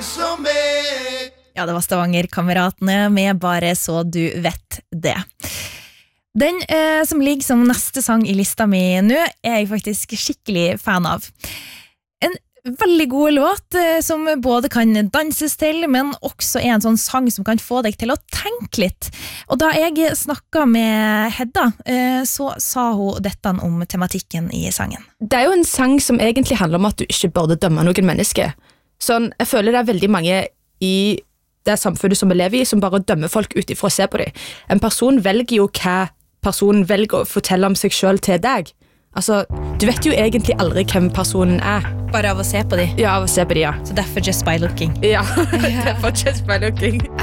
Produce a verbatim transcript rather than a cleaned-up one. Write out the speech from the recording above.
som meg. Ja, det var Stavanger-kameratene med Bare så du vet det. Den eh, som ligger som neste sang i lista mi nå, er jeg faktisk skikkelig fan av. En veldig god låt eh, som både kan danses til, men også er en sånn sang som kan få deg til å tenke litt. Og da jeg snakket med Hedda, eh, så sa hun dette om tematikken i sangen. Det er jo en sang som egentlig handler om at du ikke burde dømme noen menneske. Sånn, jeg føler det er veldig mange i det samfunnet som vi lever i, som bare dømmer folk ut ifra å se på dem. En person velger jo hva personen velger å fortelle om seg selv til deg. Altså, du vet jo egentlig aldri hvem personen er. Bare av å se på dem. Ja, av å se på dem, ja. Så derfor just by looking. Ja, derfor just by looking.